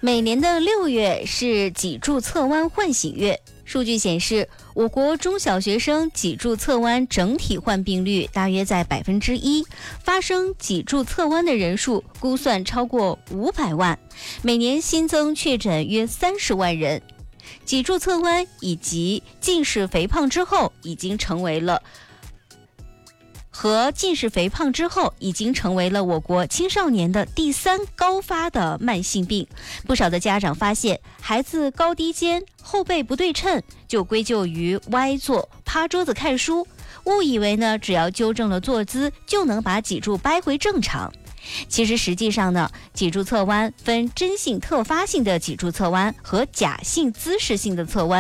每年的6月是脊柱侧弯唤醒月。数据显示，我国中小学生脊柱侧弯整体患病率大约在1%，发生脊柱侧弯的人数估算超过500万，每年新增确诊约30万人。脊柱侧弯以及近视肥胖之后已经成为了我国青少年的第3高发的慢性病。不少的家长发现，孩子高低肩、后背不对称，就归咎于歪坐、趴桌子看书，误以为呢只要纠正了坐姿，就能把脊柱掰回正常。其实实际上呢，脊柱侧弯分真性特发性的脊柱侧弯和假性姿势性的侧弯。